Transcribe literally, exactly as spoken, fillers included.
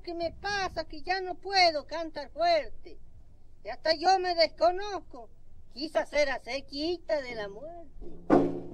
que me pasa que ya no puedo cantar fuerte. Y hasta yo me desconozco. Quizás era cerquita de la muerte.